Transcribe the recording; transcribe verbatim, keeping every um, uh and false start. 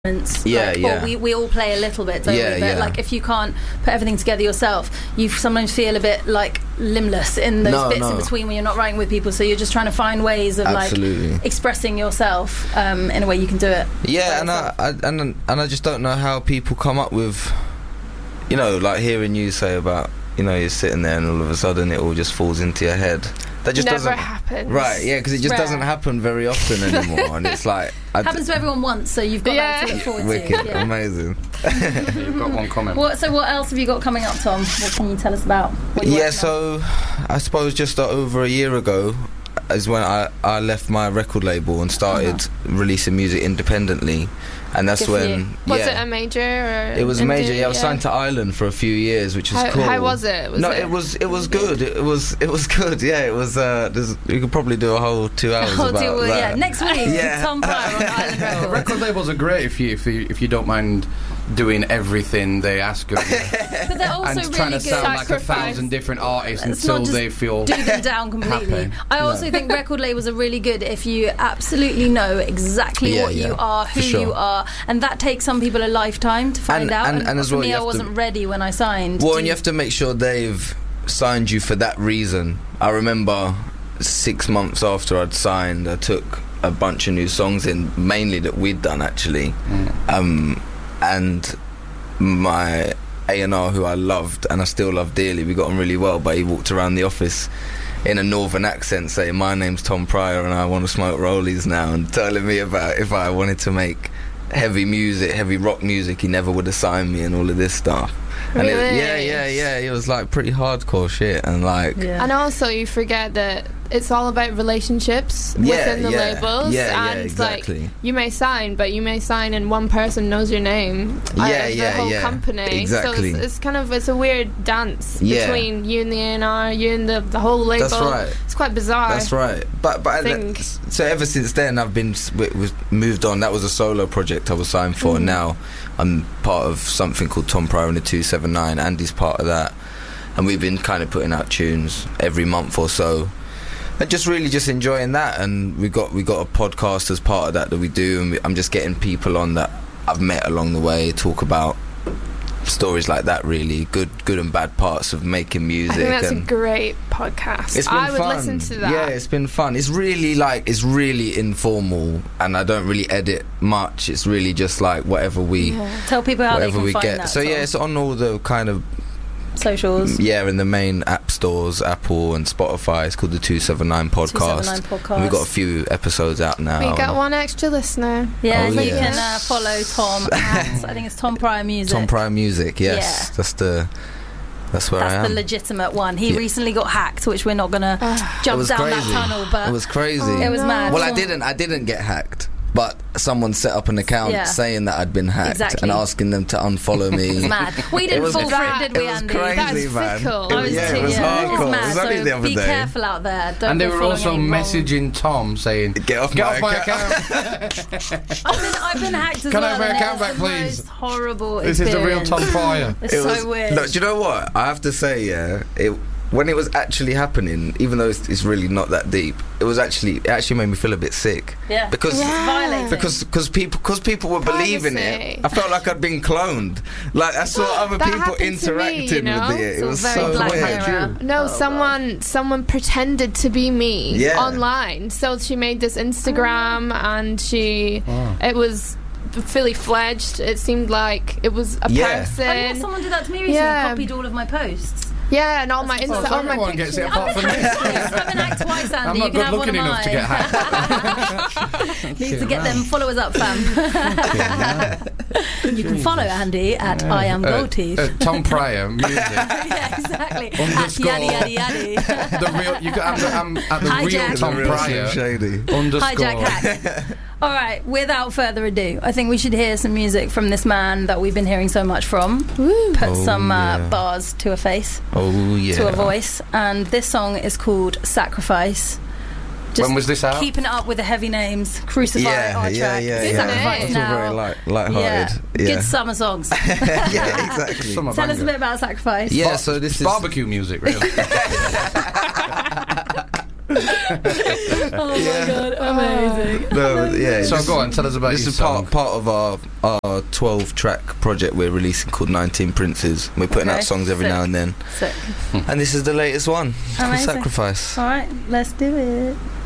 Yeah, like, yeah. Or we, we all play a little bit, don't yeah, we? But yeah. like, if you can't put everything together yourself, you sometimes feel a bit like limbless in those no, bits no. in between when you're not writing with people. So you're just trying to find ways of Absolutely. like expressing yourself um, in a way you can do it. Yeah, and I, I and and I just don't know how people come up with, you know, like hearing you say about, you know, you're sitting there and all of a sudden it all just falls into your head. That just Never doesn't happens. Right, yeah, because it just Rare. doesn't happen very often anymore, and it's like I Happens to everyone once, so you've got Yeah. that to look forward wicked, to. Yeah. amazing. You've got one comment. What, so what else have you got coming up, Tom? What can you tell us about? What you're Yeah, working on? so I suppose just over a year ago is when I, I left my record label and started Uh-huh. releasing music independently, and that's Good for when you. Was yeah, it a major or it was indie? major. Yeah, I was signed to Island for a few years, which was How, cool. how was it? Was no, it? it was it was good. It was it was good. Yeah, it was. Uh, there's, we could probably do a whole two hours Oh, about dear, well, that. yeah, next week, Yeah. Tom Pryor on Island Uh, Records. record labels are great if you if you if you don't mind doing everything they ask of you, But they're also and really trying to good. sound like a Sacrifice. thousand different artists It's until not just they feel. do them down completely. Happy. I also think record labels are really good if you absolutely know exactly Yeah, what yeah, you are, for who sure. you are, and that takes some people a lifetime to find And- out. and- and as for well, me, you I have to- wasn't ready when I signed. Well, to- and you have to make sure they've signed you for that reason. I remember six months after I'd signed, I took a bunch of new songs in, mainly that we'd done actually, um, and my A and R, who I loved and I still love dearly, we got on really well, but he walked around the office in a northern accent saying, "My name's Tom Pryor and I want to smoke rollies now," and telling me about if I wanted to make heavy music, heavy rock music, he never would have signed me and all of this stuff. And it, Really? yeah, yeah, yeah, it was like pretty hardcore shit, and like Yeah. And also, you forget that it's all about relationships Yeah, within the yeah. labels. Yeah, yeah, and exactly. like you may sign, but you may sign and one person knows your name. Yeah, out of yeah, the whole yeah. company. Exactly. So it's, it's kind of it's a weird dance Yeah. between you and the A and R, you and the the whole label. That's right. It's quite bizarre. That's right. But but Thing. that- so ever since then, I've been s- w- w- moved on. That was a solo project I was signed for. And now I'm part of something called Tom Pryor and the two seven nine. Andy's part of that, and we've been kind of putting out tunes every month or so. And just really just enjoying that. And we got we got a podcast as part of that that we do. And we, I'm just getting people on that I've met along the way, talk about stories like that, really good good and bad parts of making music. I think that's and a great podcast. it's been I would fun. listen to that. Yeah, it's been fun. It's really like it's really informal, and I don't really edit much. It's really just like whatever we Tell people how they whatever can we find get. that. So yeah, Tom. it's on all the kind of socials. yeah in the main app stores, Apple and Spotify. It's called the two seven nine Podcast. two seven nine Podcast. And we've got a few episodes out now. We got one extra listener. Yeah, Oh, and you yeah. can uh, follow Tom at, I think it's Tom Pryor Music. Tom Pryor Music. Yes, Yeah. that's the that's where I That's am. the legitimate one. He Yeah. recently got hacked, which we're not going to It jump was down crazy. that tunnel, but It was crazy. Oh, it was no. mad. Well, I Tom- didn't. I didn't get hacked, but someone set up an account Yeah. saying that I'd been hacked Exactly. and asking them to unfollow me. It was mad. We It didn't was fall for that- it, did we, it was Andy? crazy, That's man. fickle. It I was yeah, too, it was yeah, hardcore. It's mad. It was only so the other be day. careful out there. Don't And they go were following also any wrong- messaging Tom saying, Get off "Get my off my account." account." I've been, I've been hacked as Can I well. have my and account it's back, the please? most horrible This is the real Tom Pryor. It's It so was, weird. Look, do you know what? I have to say, yeah, it, when it was actually happening, even though it's, it's really not that deep, it was actually it actually made me feel a bit sick. Yeah. Because It's violating. because cause people because people were believing Privacy. it. I felt like I'd been cloned. Like I saw other That people happened to me, interacting you know? with it. It It's all was very so Black weird. Mirror. No, Oh, someone someone pretended to be me Yeah. online. So she made this Instagram and she Oh. it was fully fledged. It seemed like it was a Yeah. person. Oh, yeah, someone did that to me recently. Yeah. Copied all of my posts. Yeah, and all my That's Insta, awesome. all my Everyone gets it pictures. apart from me. I've been hacked twice, Andy. I'm you not can good have one looking of enough to mine. get hacked. Need to get them followers up, fam. You can follow Andy at I am Uh, Gold Teeth. uh, Tom Pryor Music. Yeah, exactly. At Underscore. yaddy yaddy yaddy. The real, you got, I'm, I'm at the Hijack. real Tom The real Pryor. Slim Shady. Underscore. Hijack hack. All right, without further ado, I think we should hear some music from this man that we've been hearing so much from. Woo. Put Oh, some uh, yeah. bars to a face, Oh yeah. to a voice. And this song is called Sacrifice. Just When was this out? keeping it up with the heavy names. Crucify, Yeah, our yeah, track. yeah, yeah. Sacrifice It's It's all now. very light, light-hearted. Yeah. Yeah. Good summer songs. Yeah, exactly. Summer Tell us a banger. bit about Sacrifice. Yeah, Bar- so this is barbecue music, really. Oh my god, amazing. No, yeah. So this- go on, tell us about This your is part song. part of our our twelve track project we're releasing called nineteen Princes. We're putting Okay, out songs every sick. now and then, Sick. and this is the latest one. It's called Amazing. Sacrifice. All right, let's do it.